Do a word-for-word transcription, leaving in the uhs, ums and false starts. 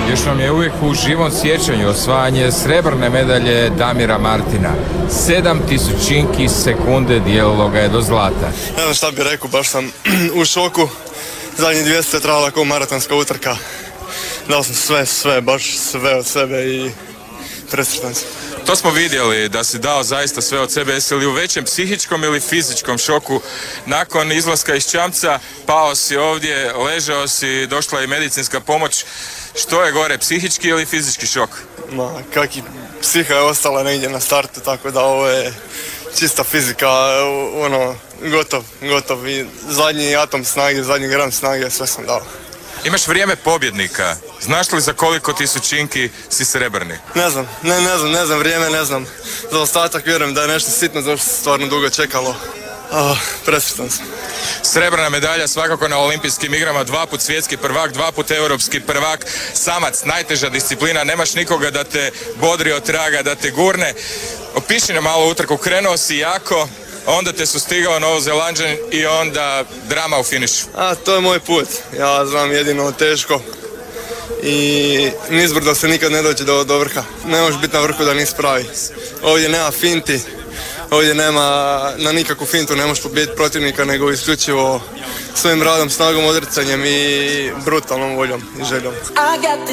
Još nam je uvijek u živom sjećanju osvajanje srebrne medalje Damira Martina. Sedam tisućinki sekunde dijelilo ga je do zlata. Ne znam šta bih rekao, baš sam u šoku. Zadnji dvjesto je trajala kao maratonska utrka. Dao sam sve, sve, baš sve od sebe i presretan sam. To smo vidjeli da si dao zaista sve od sebe. Jesi li u većem psihičkom ili fizičkom šoku? Nakon izlaska iz čamca pao si ovdje, ležao si, došla je medicinska pomoć. Što je gore, psihički ili fizički šok? Ma, kak i psiha je ostala negdje na startu, tako da ovo je čista fizika, ono, gotov, gotov. I zadnji atom snage, zadnji gram snage, sve sam dao. Imaš vrijeme pobjednika. Znaš li za koliko tisućinki si srebrni? Ne znam, ne, ne znam, ne znam, vrijeme ne znam. Za ostatak vjerujem da je nešto sitno, zašto se stvarno dugo čekalo. Oh, presretan sam. Srebrna medalja svakako na olimpijskim igrama, dva put svjetski prvak, dva put europski prvak, samac, najteža disciplina, nemaš nikoga da te bodri od traga, da te gurne. Opiši nam malo utrku, krenuo si jako, onda te su stigao Novozelanđan i onda drama u finišu. A, to je moj put. Ja znam jedino teško i nizbrdo se nikad ne dođe do, do vrha. Ne možeš biti na vrhu da nisi pravi. Ovdje nema finti, ovdje nema na nikakvu fintu, ne možeš pobijediti protivnika, nego isključivo svojim radom, snagom, odricanjem i brutalnom voljom i željom.